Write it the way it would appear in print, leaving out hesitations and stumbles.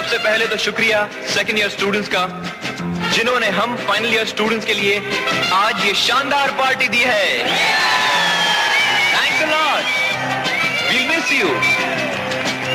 सबसे पहले तो शुक्रिया सेकंड ईयर स्टूडेंट्स का, जिन्होंने हम फाइनल ईयर स्टूडेंट्स के लिए आज ये शानदार पार्टी दी है।